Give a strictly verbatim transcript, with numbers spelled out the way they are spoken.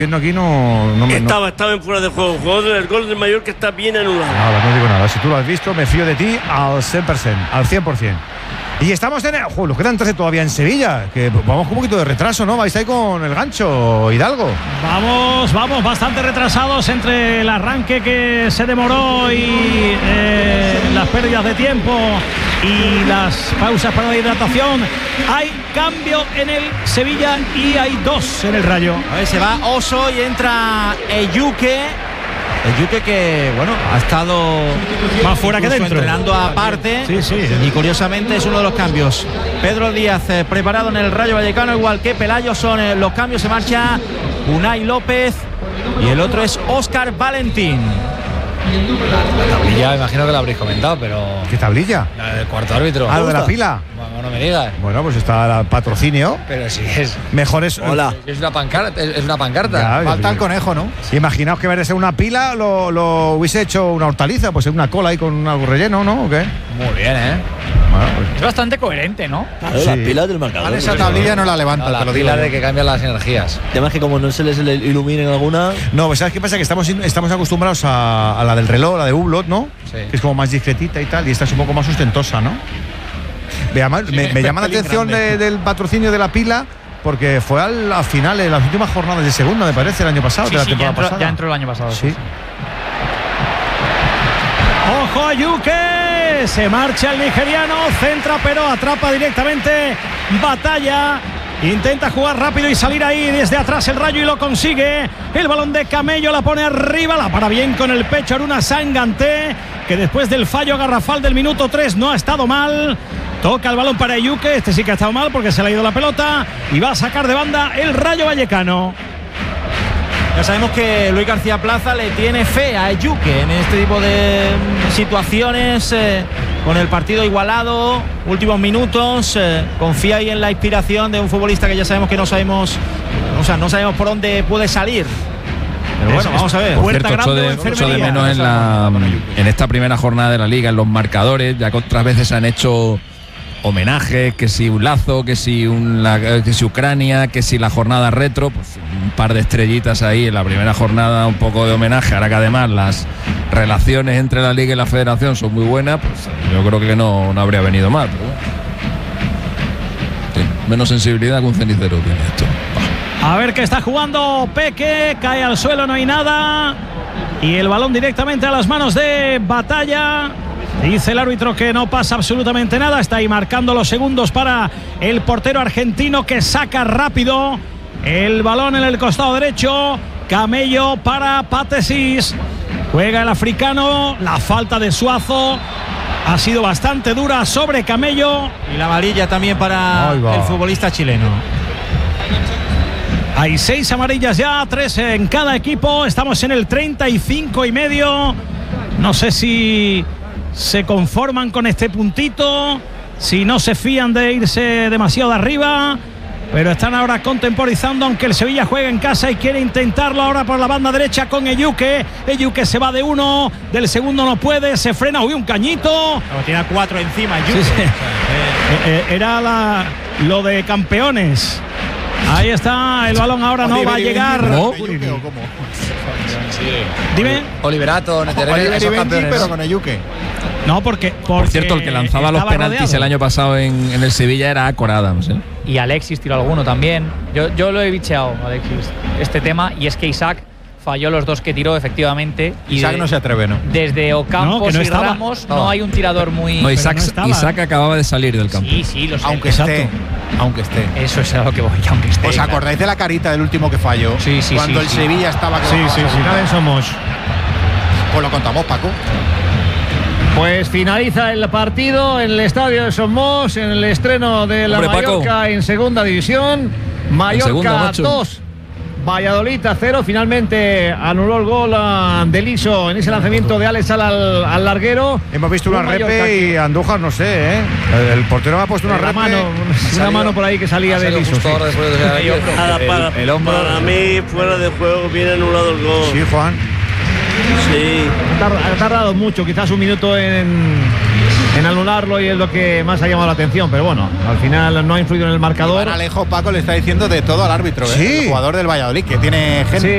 Aquí no, no me, estaba, no. estaba en fuera de juego. Jugador del gol del Mallorca está bien anulado. Nada, no digo nada. Si tú lo has visto, me fío de ti al cien por ciento, al cien por ciento. Y estamos en el. Joder, los quedan trece todavía en Sevilla. Que vamos con un poquito de retraso, ¿no? Vais ahí con el gancho, Hidalgo. Vamos, vamos, bastante retrasados entre el arranque que se demoró y eh, las pérdidas de tiempo y las pausas para la hidratación. Hay cambio en el Sevilla y hay dos en el Rayo. A ver, se va Oso y entra Eyuke. Eyuke que, bueno, ha estado más fuera que dentro, entrenando aparte. Sí, sí. Y curiosamente es uno de los cambios. Pedro Díaz eh, preparado en el Rayo Vallecano, igual que Pelayo. Son eh, los cambios. Se marcha Unai López y el otro es Óscar Valentín. La, la tablilla, imagino que la habréis comentado, pero... ¿Qué tablilla? La del cuarto árbitro. Ah, lo de la pila. Bueno, no me digas. Bueno, pues está el patrocinio. Pero si es... Mejor es... Hola. Es una pancarta. Es una pancarta. Ya, Falta el conejo, ¿no? Imaginaos que en vez de ser una pila lo, lo hubiese hecho una hortaliza, pues una cola ahí con algo relleno, ¿no? ¿O qué? Muy bien, ¿eh? Bueno, pues... Es bastante coherente, ¿no? Claro, Sí. las pilas del marcador. Vale, esa tablilla no la levanta, No, te lo la digo. pila de que cambian las energías. Además que como no se les iluminen alguna. No, pues ¿sabes qué pasa? Que estamos, estamos acostumbrados a, a la del reloj, la de Hublot, ¿no? Sí. Que es como más discretita y tal, y esta es un poco más ostentosa, ¿no? Me llama, Sí, me, me llama la pelín atención de, del patrocinio de la pila, porque fue al, al final, en las últimas jornadas de segunda, me parece, el año pasado, Sí, de la sí, ya, temporada entró, pasada. ya entró el año pasado. Sí. ¡Ojo a Yuke! Se marcha el nigeriano, centra pero atrapa directamente Batalla. Intenta jugar rápido y salir ahí desde atrás el Rayo y lo consigue. El balón de Camello la pone arriba, la para bien con el pecho Aruna Sanganté, que después del fallo garrafal del minuto tres no ha estado mal. Toca el balón para Eyuke, este sí que ha estado mal porque se le ha ido la pelota y va a sacar de banda el Rayo Vallecano. Ya sabemos que Luis García Plaza le tiene fe a Eyuke en este tipo de situaciones, eh, con el partido igualado, últimos minutos, eh, confía ahí en la inspiración de un futbolista que ya sabemos que no sabemos, o sea, no sabemos por dónde puede salir. Pero bueno, vamos a ver. Por cierto, echo de, echo de menos en, la, en esta primera jornada de la Liga, en los marcadores, ya que otras veces han hecho homenajes, que si un lazo, que si, un, la, que si Ucrania, que si la jornada retro, pues un par de estrellitas ahí en la primera jornada, un poco de homenaje, ahora que además las relaciones entre la Liga y la Federación son muy buenas, pues yo creo que no, no habría venido mal, pero bueno. Sí, menos sensibilidad que un cenicero tiene esto. A ver que está jugando Peque, cae al suelo, no hay nada. Y el balón directamente a las manos de Batalla. Dice el árbitro que no pasa absolutamente nada. Está ahí marcando los segundos para el portero argentino, que saca rápido el balón en el costado derecho. Camello para Patesis. Juega el africano. La falta de Suazo ha sido bastante dura sobre Camello. Y la amarilla también para el futbolista chileno. Hay seis amarillas ya, tres en cada equipo. Estamos en el treinta y cinco y medio. No sé si se conforman con este puntito, si no se fían de irse demasiado arriba, pero están ahora contemporizando, aunque el Sevilla juega en casa y quiere intentarlo ahora por la banda derecha con Eyuke. Eyuke se va de uno, del segundo no puede, se frena, uy, un cañito. No, tiene cuatro encima Eyuke. Sí, sí. Eh, eh, era la, lo de campeones. Ahí está, el balón ahora no va a llegar. ¿No? Dime. Oliverato, Neteré, esos campeones. Pero con Eyuke. No, porque, porque Por cierto, el que lanzaba los penaltis rodeado. El año pasado en, en el Sevilla era Acor Adams, ¿eh? Y Alexis tiró alguno también. Yo, yo lo he bicheado, Alexis, este tema. Y es que Isaac falló los dos que tiró, efectivamente. Y Isaac de, no se atreve, ¿no? Desde Ocampos No, que no y estaba. Ramos No. no hay un tirador muy... No, Isaac, no estaba. Isaac acababa de salir del campo. Sí, sí, lo sé. Aunque Exacto. esté. Aunque esté. Eso es a lo que voy, aunque esté. ¿Os claro. acordáis de la carita del último que falló? Sí, sí, Cuando sí, el sí. Sevilla estaba... Sí, sí, sí, cada vez somos. Pues lo contamos, Paco. Pues finaliza el partido en el estadio de Somos, en el estreno de la Hombre, Mallorca Paco. en segunda división. Mallorca segunda, dos, Valladolid cero. Finalmente anuló el gol a Deliso en ese lanzamiento de Alex Sala al, al larguero. Hemos visto Un una Mallorca repe que- y Andújar, no sé, ¿eh? El, el portero me ha puesto una Una repe. mano, una mano por ahí que salía de Deliso. Justo ahora después de Para, para, el, el hombro. para mí, fuera de juego, viene anulado el gol. Sí, Juan. Sí. Ha tardado mucho, quizás un minuto en, en anularlo, y es lo que más ha llamado la atención, pero bueno, al final no ha influido en el marcador. Iván Alejo, Paco, le está diciendo de todo al árbitro, ¿eh? Sí. El jugador del Valladolid, que tiene gente. Sí.